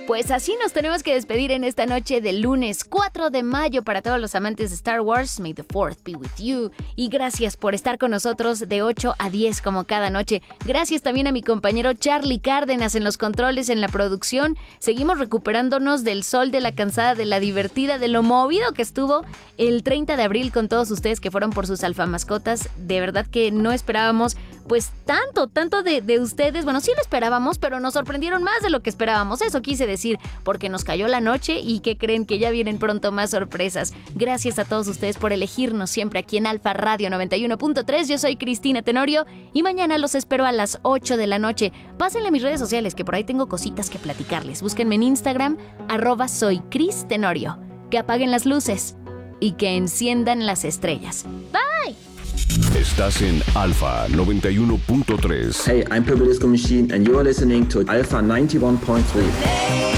Pues así nos tenemos que despedir en esta noche del lunes 4 de mayo para todos los amantes de Star Wars. May the 4th be with you. Y gracias por estar con nosotros de 8 a 10 como cada noche. Gracias también a mi compañero Charlie Cárdenas en los controles, en la producción. Seguimos recuperándonos del sol, de la cansada, de la divertida, de lo movido que estuvo el 30 de abril con todos ustedes que fueron por sus alfamascotas. De verdad que no esperábamos pues tanto de ustedes. Bueno, sí lo esperábamos, pero nos sorprendieron más de lo que esperábamos. Eso quise decir, porque nos cayó la noche y que creen que ya vienen pronto más sorpresas. Gracias a todos ustedes por elegirnos siempre aquí en Alfa Radio 91.3. Yo soy Cristina Tenorio y mañana los espero a las 8 de la noche. Pásenle a mis redes sociales que por ahí tengo cositas que platicarles. Búsquenme en Instagram, @soycristenorio. Que apaguen las luces y que enciendan las estrellas. Bye. Estás en Alfa 91.3. Hey, I'm Purple Disco Machine and you're listening to Alpha 91.3.